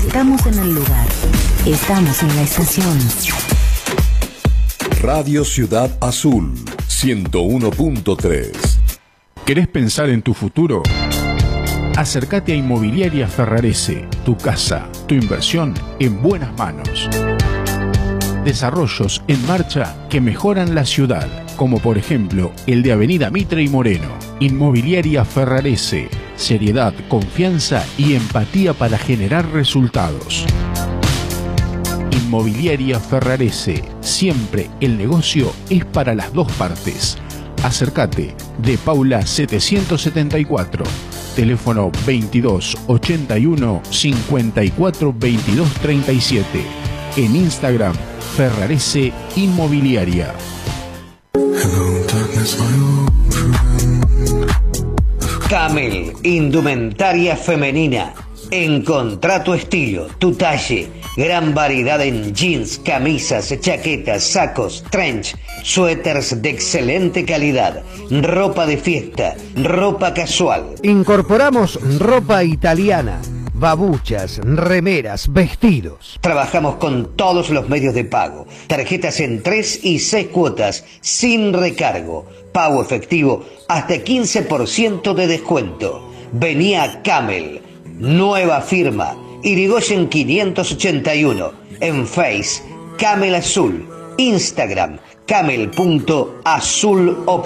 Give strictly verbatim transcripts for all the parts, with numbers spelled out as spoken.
Estamos en el lugar. Estamos en la estación. Radio Ciudad Azul, ciento uno punto tres. ¿Querés pensar en tu futuro? Acércate a Inmobiliaria Ferrarese, tu casa, tu inversión en buenas manos. Desarrollos en marcha que mejoran la ciudad, como por ejemplo el de Avenida Mitre y Moreno. Inmobiliaria Ferrarese, seriedad, confianza y empatía para generar resultados. Inmobiliaria Ferrarese, siempre el negocio es para las dos partes. Acércate, de Paula setecientos setenta y cuatro, teléfono veintidós ochenta y uno cincuenta y cuatro veintidós treinta y siete, en Instagram Ferrarese Inmobiliaria. Camel, indumentaria femenina. Encontrá tu estilo, tu talle. Gran variedad en jeans, camisas, chaquetas, sacos, trench, suéteres de excelente calidad, ropa de fiesta, ropa casual. Incorporamos ropa italiana, babuchas, remeras, vestidos. Trabajamos con todos los medios de pago, tarjetas en tres y seis cuotas, sin recargo, pago efectivo, hasta quince por ciento de descuento. Vení a Camel, nueva firma, Irigoyen quinientos ochenta y uno, en Face, Camel Azul, Instagram, camel punto azul ok.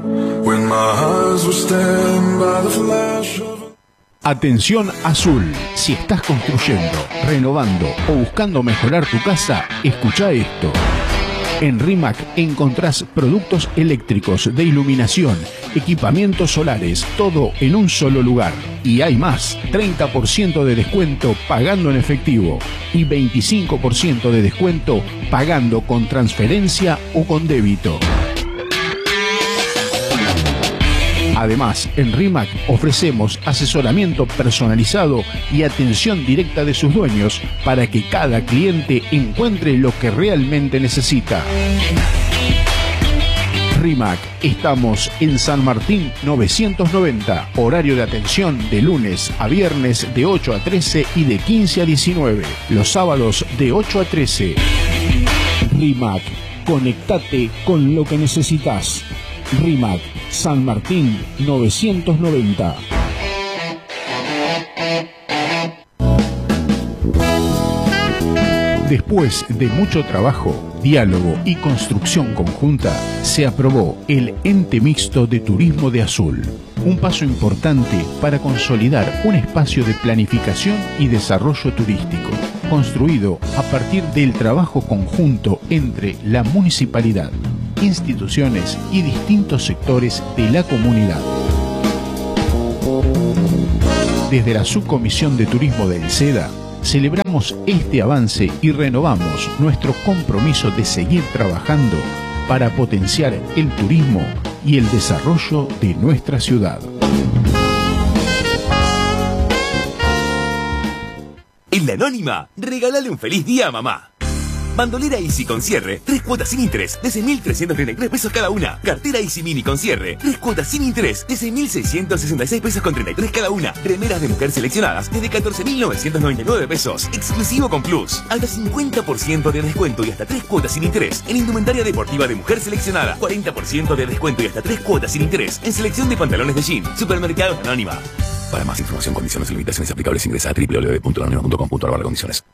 Atención Azul, si estás construyendo, renovando o buscando mejorar tu casa, escuchá esto. En RIMAC encontrás productos eléctricos, de iluminación, equipamientos solares, todo en un solo lugar. Y hay más, treinta por ciento de descuento pagando en efectivo y veinticinco por ciento de descuento pagando con transferencia o con débito. Además, en RIMAC ofrecemos asesoramiento personalizado y atención directa de sus dueños para que cada cliente encuentre lo que realmente necesita. RIMAC, estamos en San Martín novecientos noventa, horario de atención de lunes a viernes de ocho a trece y de quince a diecinueve, los sábados de ocho a trece. RIMAC, conectate con lo que necesitas. RIMAC, San Martín novecientos noventa. Después de mucho trabajo, diálogo y construcción conjunta, se aprobó el Ente Mixto de Turismo de Azul, un paso importante para consolidar un espacio de planificación y desarrollo turístico, construido a partir del trabajo conjunto entre la municipalidad, instituciones y distintos sectores de la comunidad. Desde la Subcomisión de Turismo del SEDA, celebramos este avance y renovamos nuestro compromiso de seguir trabajando para potenciar el turismo y el desarrollo de nuestra ciudad. En La Anónima, regálale un feliz día a mamá. Bandolera Easy con cierre, tres cuotas sin interés, de seis mil trescientos treinta y tres pesos cada una. Cartera Easy Mini con cierre, tres cuotas sin interés, de seis mil seiscientos sesenta y seis pesos con treinta y tres cada una. Remeras de mujer seleccionadas, desde catorce mil novecientos noventa y nueve pesos. Exclusivo con Plus. Hasta cincuenta por ciento de descuento y hasta tres cuotas sin interés. En indumentaria deportiva de mujer seleccionada, cuarenta por ciento de descuento y hasta tres cuotas sin interés. En selección de pantalones de jean. Supermercados Anónima. Para más información, condiciones y limitaciones aplicables, ingresa a doble u doble u doble u punto anónima punto com punto a r barra condiciones.